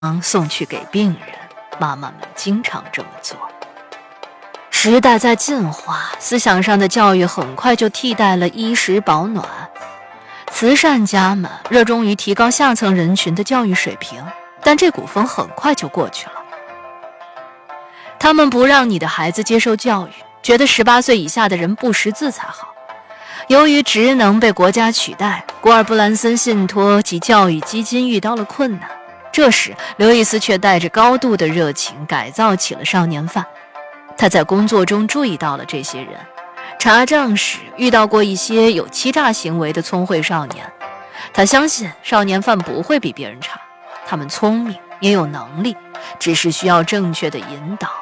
送去给病人，妈妈们经常这么做。时代在进化，思想上的教育很快就替代了衣食保暖。慈善家们热衷于提高下层人群的教育水平，但这股风很快就过去了。他们不让你的孩子接受教育，觉得18岁以下的人不识字才好。由于职能被国家取代，古尔布兰森信托及教育基金遇到了困难。这时，刘易斯却带着高度的热情改造起了少年犯。他在工作中注意到了这些人，查账时遇到过一些有欺诈行为的聪慧少年。他相信少年犯不会比别人差，他们聪明也有能力，只是需要正确的引导。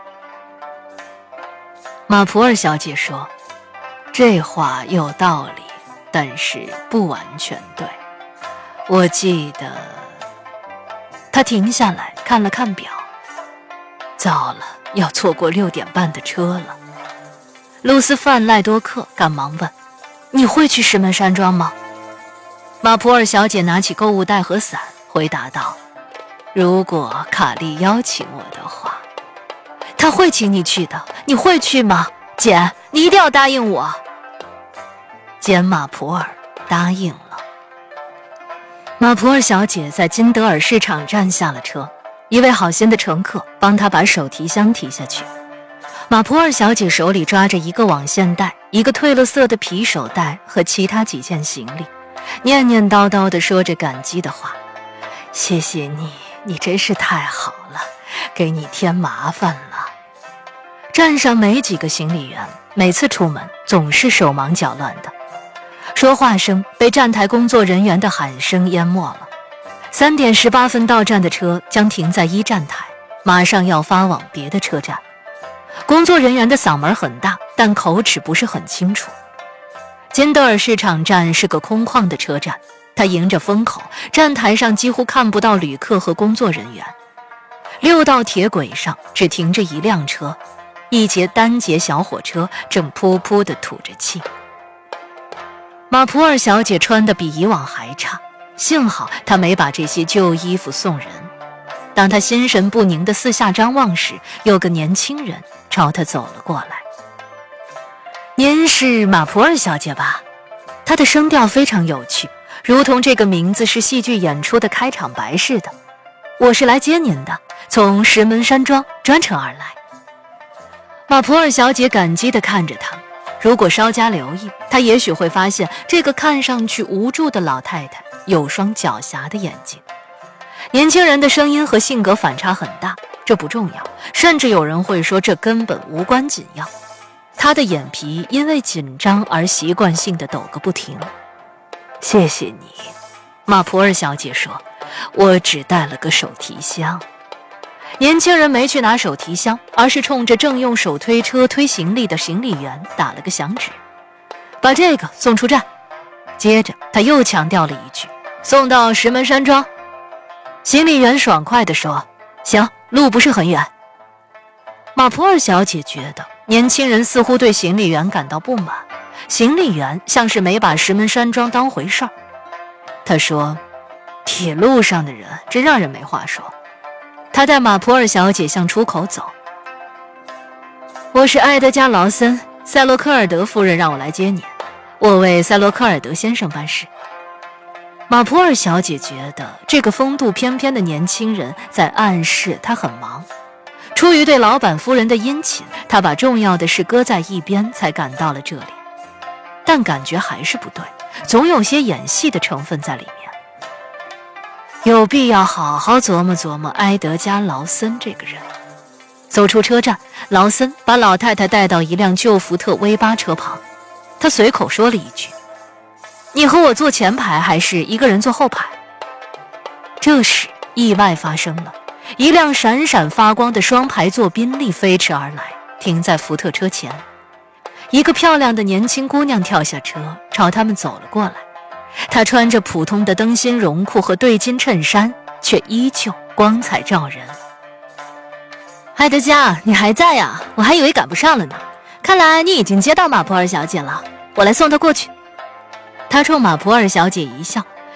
马普尔小姐说，这话有道理，但是不完全对。我记得……他停下来看了看表，糟了，要错过6点半的车了。露丝范赖多克赶忙问，你会去石门山庄吗？马普尔小姐拿起购物袋和伞回答道，如果卡莉邀请我的话。她会请你去的，你会去吗？简，你一定要答应我。简马普尔答应了。马普尔小姐在金德尔市场站下了车，一位好心的乘客帮她把手提箱提下去。马普尔小姐手里抓着一个网线带、一个褪了色的皮手袋和其他几件行李，念念叨叨地说着感激的话。谢谢你，你真是太好了，给你添麻烦了。站上没几个行李员，每次出门总是手忙脚乱的。说话声被站台工作人员的喊声淹没了。3点18分到站的车将停在1站台，马上要发往别的车站。工作人员的嗓门很大，但口齿不是很清楚。金德尔市场站是个空旷的车站，它迎着风口，站台上几乎看不到旅客和工作人员。6道铁轨上只停着一辆车，一节单节小火车正噗噗地吐着气。马普尔小姐穿得比以往还差，幸好她没把这些旧衣服送人。当她心神不宁地四下张望时，有个年轻人朝她走了过来。您是马普尔小姐吧？她的声调非常有趣，如同这个名字是戏剧演出的开场白似的。我是来接您的，从石门山庄专程而来。马普尔小姐感激地看着他。如果稍加留意，他也许会发现这个看上去无助的老太太有双狡黠的眼睛。年轻人的声音和性格反差很大，这不重要，甚至有人会说这根本无关紧要。他的眼皮因为紧张而习惯性地抖个不停。谢谢你，马普尔小姐说，我只带了个手提箱。年轻人没去拿手提箱，而是冲着正用手推车推行李的行李员打了个响指，把这个送出站。接着他又强调了一句，送到石门山庄。行李员爽快地说，行，路不是很远。马普尔小姐觉得年轻人似乎对行李员感到不满，行李员像是没把石门山庄当回事儿。她说，铁路上的人真让人没话说。他带马普尔小姐向出口走。我是埃德加·劳森，塞洛克尔德夫人让我来接你，我为塞洛克尔德先生办事。马普尔小姐觉得这个风度翩翩的年轻人在暗示他很忙。出于对老板夫人的殷勤，他把重要的事搁在一边，才赶到了这里。但感觉还是不对，总有些演戏的成分在里面。有必要好好琢磨琢磨埃德加·劳森这个人。走出车站，劳森把老太太带到一辆旧福特 V8 车旁，他随口说了一句，你和我坐前排还是一个人坐后排？这时意外发生了，一辆闪闪发光的双排座宾利飞驰而来，停在福特车前。一个漂亮的年轻姑娘跳下车，朝他们走了过来。她穿着普通的灯芯绒裤和对襟衬衫，却依旧光彩照人。埃德加，你还在呀？我还以为赶不上了呢。看来你已经接到马普尔小姐了，我来送她过去。他冲马普尔小姐一笑，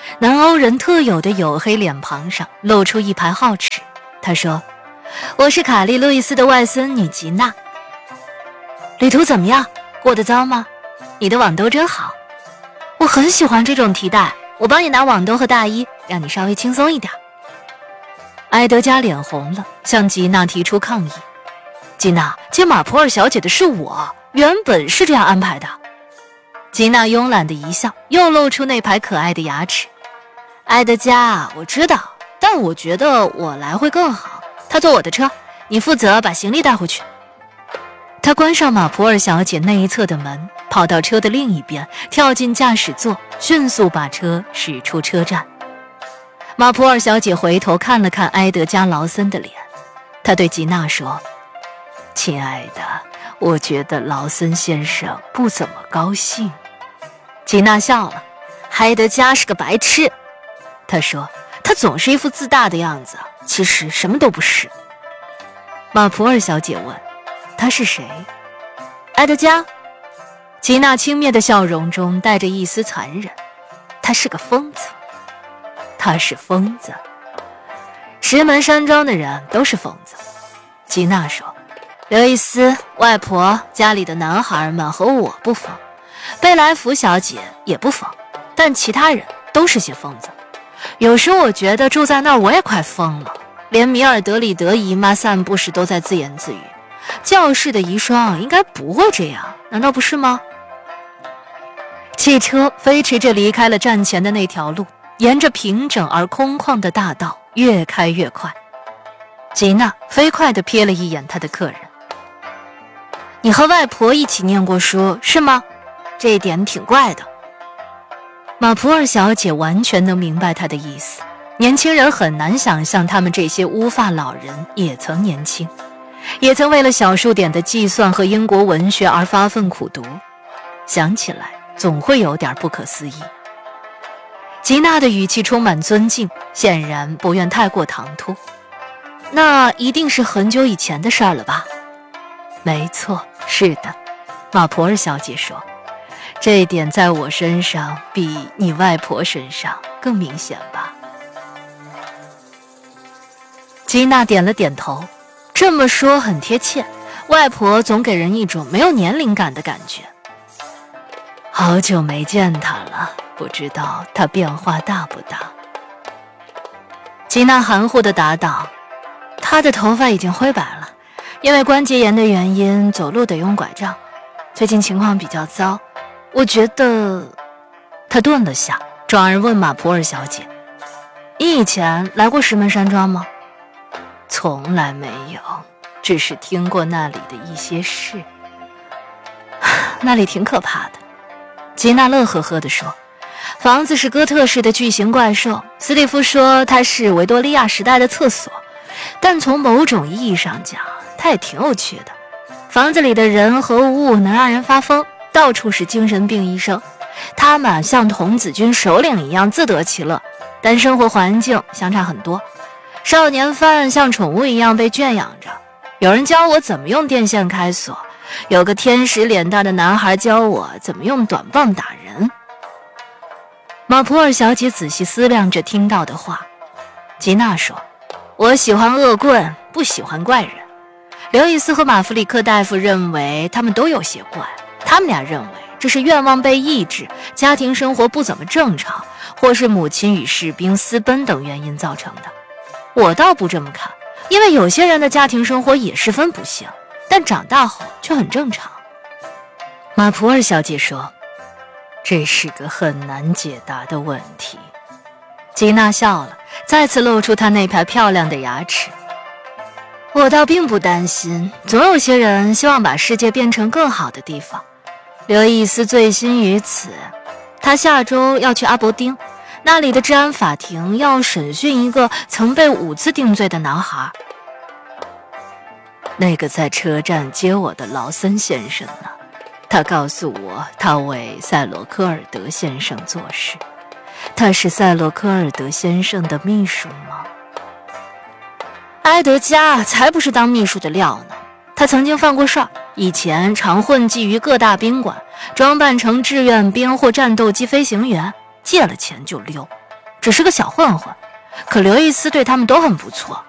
南欧人特有的黝黑脸庞上露出一排皓齿。他说：“我是卡莉·路易斯的外孙女吉娜。旅途怎么样？过得糟吗？你的网兜真好，我很喜欢这种提袋，我帮你拿网兜和大衣，让你稍微轻松一点。”埃德加脸红了，向吉娜提出抗议。吉娜，接马普尔小姐的是我，原本是这样安排的。吉娜慵懒的一笑，又露出那排可爱的牙齿。埃德加，我知道，但我觉得我来会更好。他坐我的车，你负责把行李带回去。他关上马普尔小姐那一侧的门，跑到车的另一边，跳进驾驶座，迅速把车驶出车站。马普尔小姐回头看了看埃德加·劳森的脸，她对吉娜说：“亲爱的，我觉得劳森先生不怎么高兴。”吉娜笑了：“埃德加是个白痴。”她说：“他总是一副自大的样子，其实什么都不是。”马普尔小姐问：“他是谁？”埃德加。吉娜轻蔑的笑容中带着一丝残忍：“他是个疯子。”他是疯子，石门山庄的人都是疯子。吉娜说：“刘易斯、外婆、家里的男孩们和我不疯，贝莱福小姐也不疯，但其他人都是些疯子。有时我觉得住在那儿我也快疯了，连米尔德里德姨妈散步时都在自言自语。教室的遗孀应该不会这样，难道不是吗？”汽车飞驰着离开了站前的那条路，沿着平整而空旷的大道越开越快。吉娜飞快地瞥了一眼她的客人。“你和外婆一起念过书，是吗？这一点挺怪的。”马普尔小姐完全能明白他的意思。年轻人很难想象他们这些乌发老人也曾年轻，也曾为了小数点的计算和英国文学而发奋苦读。想起来总会有点不可思议。吉娜的语气充满尊敬，显然不愿太过唐突。“那一定是很久以前的事儿了吧？”“没错，是的。”马普尔小姐说，“这一点在我身上比你外婆身上更明显吧？”吉娜点了点头，这么说很贴切。外婆总给人一种没有年龄感的感觉。好久没见她了，不知道她变化大不大。吉娜含糊地答道：“她的头发已经灰白了，因为关节炎的原因，走路得用拐杖。最近情况比较糟，我觉得……”她顿了下，转而问马普尔小姐：“你以前来过石门山庄吗？”“从来没有，只是听过那里的一些事。”“那里挺可怕的。”吉娜乐呵呵地说，“房子是哥特式的巨型怪兽，斯蒂夫说它是维多利亚时代的厕所，但从某种意义上讲，它也挺有趣的。房子里的人和物能让人发疯，到处是精神病医生，他们像童子军首领一样自得其乐，但生活环境相差很多。少年犯像宠物一样被圈养着，有人教我怎么用电线开锁，有个天使脸蛋的男孩教我怎么用短棒打人。”马普尔小姐仔细思量着听到的话。吉娜说：“我喜欢恶棍，不喜欢怪人。刘易斯和马弗里克大夫认为他们都有些怪，他们俩认为这是愿望被抑制，家庭生活不怎么正常，或是母亲与士兵私奔等原因造成的。我倒不这么看，因为有些人的家庭生活也十分不幸，但长大后却很正常。”马普尔小姐说：“这是个很难解答的问题。”吉娜笑了，再次露出她那排漂亮的牙齿。“我倒并不担心，总有些人希望把世界变成更好的地方。刘易斯醉心于此，他下周要去阿伯丁，那里的治安法庭要审讯一个曾被5次定罪的男孩。那个在车站接我的劳森先生呢？他告诉我，他为塞洛科尔德先生做事。他是塞洛科尔德先生的秘书吗？”“埃德加才不是当秘书的料呢，他曾经犯过事儿，以前常混迹于各大宾馆，装扮成志愿兵或战斗机飞行员，借了钱就溜。 只是个小混混，可刘易斯对他们都很不错。